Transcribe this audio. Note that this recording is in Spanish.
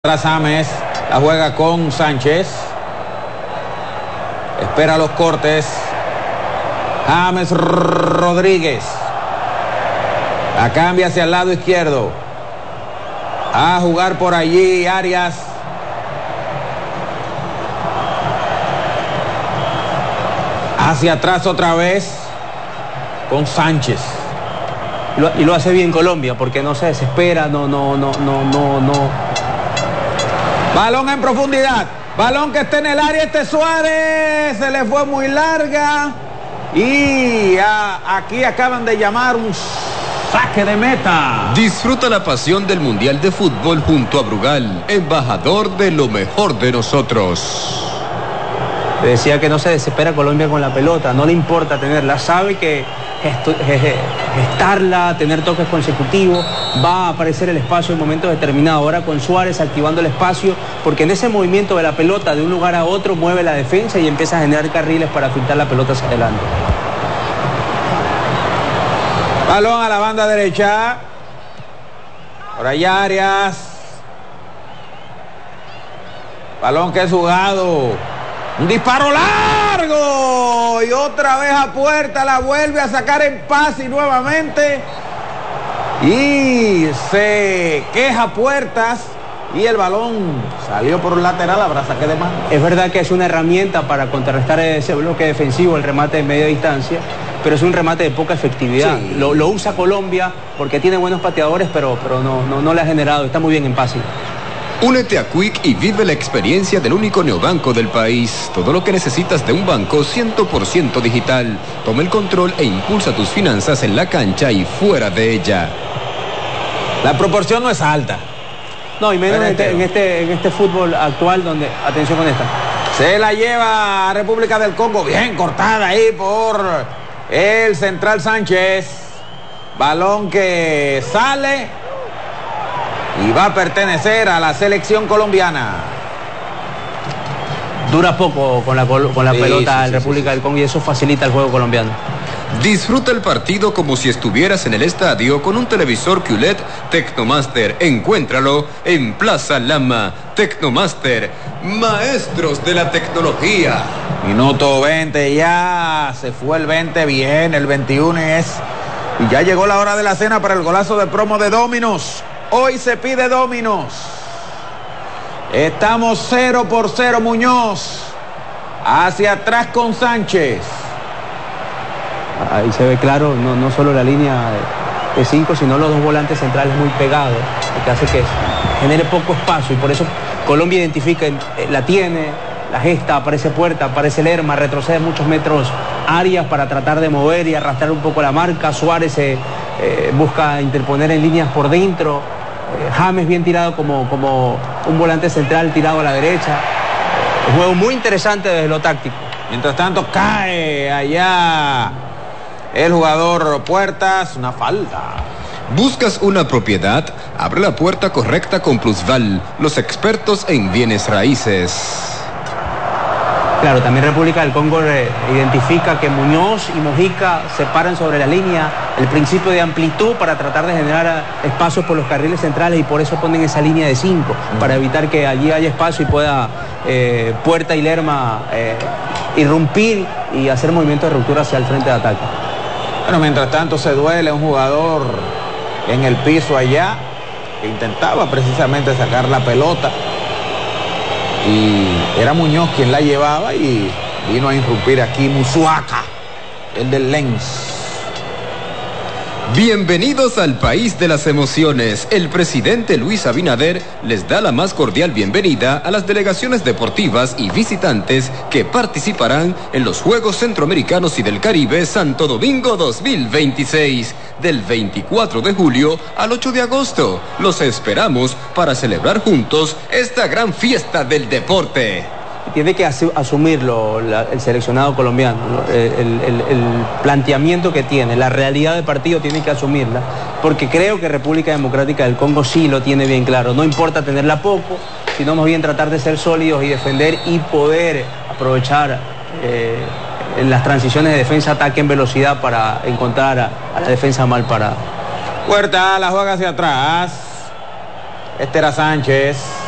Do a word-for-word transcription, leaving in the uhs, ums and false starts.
Tras James, la juega con Sánchez. Espera los cortes. James Rodríguez. La cambia hacia el lado izquierdo. A jugar por allí Arias. Hacia atrás otra vez con Sánchez. Lo, y lo hace bien Colombia porque no se desespera, no, no, no, no, no, no. Balón en profundidad. Balón que está en el área. Este Suárez se le fue muy larga. Y a, aquí acaban de llamar un saque de meta. Disfruta la pasión del Mundial de Fútbol junto a Brugal, embajador de lo mejor de nosotros. Decía que no se desespera Colombia con la pelota, no le importa tenerla, sabe que gesto, gestarla, tener toques consecutivos, va a aparecer el espacio en momentos determinados. Ahora con Suárez activando el espacio, porque en ese movimiento de la pelota de un lugar a otro mueve la defensa y empieza a generar carriles para filtrar la pelota hacia adelante. Balón a la banda derecha. Por allá Arias. Balón que es jugado. Un disparo largo y otra vez a puerta, la vuelve a sacar en pase y nuevamente y se queja Puertas y el balón salió por un lateral, habrá saque de mano. Es verdad que es una herramienta para contrarrestar ese bloque defensivo, el remate de media distancia, pero es un remate de poca efectividad. Sí. Lo, lo usa Colombia porque tiene buenos pateadores, pero, pero no, no, no le ha generado, está muy bien en pase. Únete a Quick y vive la experiencia del único neobanco del país. Todo lo que necesitas de un banco cien por ciento digital. Toma el control e impulsa tus finanzas en la cancha y fuera de ella. La proporción no es alta. No, y menos en este, en, este, en este fútbol actual donde, atención con esta. Se la lleva a República del Congo, bien cortada ahí por el central Sánchez. Balón que sale y va a pertenecer a la selección colombiana. Dura poco con la, con la sí, pelota en sí, República sí, sí. del Congo y eso facilita el juego colombiano. Disfruta el partido como si estuvieras en el estadio con un televisor Q L E D Tecnomaster. Encuéntralo en Plaza Lama. Tecnomaster, maestros de la tecnología. Minuto veinte ya, se fue el veinte, bien, el veintiuno es... Y ya llegó la hora de la cena para el golazo de promo de Dominos. Hoy se pide Dominos. Estamos cero por cero, Muñoz. Hacia atrás con Sánchez. Ahí se ve claro, no, no solo la línea de cinco, sino los dos volantes centrales muy pegados, lo que hace que genere poco espacio. Y por eso Colombia identifica, la tiene, la gesta, aparece Puerta, aparece Lerma, retrocede muchos metros Arias para tratar de mover y arrastrar un poco la marca. Suárez eh, eh, busca interponer en líneas por dentro. James bien tirado como, como un volante central tirado a la derecha. Un juego muy interesante desde lo táctico. Mientras tanto cae allá el jugador Puertas, una falta. ¿Buscas una propiedad? Abre la puerta correcta con Plusval, los expertos en bienes raíces. Claro, también República del Congo eh, identifica que Muñoz y Mojica se paran sobre la línea, el principio de amplitud para tratar de generar espacios por los carriles centrales y por eso ponen esa línea de cinco, uh-huh. para evitar que allí haya espacio y pueda eh, Puerta y Lerma eh, irrumpir y hacer movimientos de ruptura hacia el frente de ataque. Bueno, mientras tanto se duele un jugador en el piso allá que intentaba precisamente sacar la pelota. Y era Muñoz quien la llevaba y vino a irrumpir aquí Musuaca, el del Lens. Bienvenidos al país de las emociones. El presidente Luis Abinader les da la más cordial bienvenida a las delegaciones deportivas y visitantes que participarán en los Juegos Centroamericanos y del Caribe Santo Domingo dos mil veintiséis, del veinticuatro de julio al ocho de agosto. Los esperamos para celebrar juntos esta gran fiesta del deporte. Tiene que asu asumirlo la, el seleccionado colombiano, ¿no? el, el, el planteamiento que tiene, la realidad del partido tiene que asumirla, porque creo que República Democrática del Congo sí lo tiene bien claro. No importa tenerla poco, sino más bien tratar de ser sólidos y defender y poder aprovechar eh, en las transiciones de defensa-ataque en velocidad para encontrar a, a la defensa mal parada. Puerta, la juega hacia atrás. Este era Sánchez.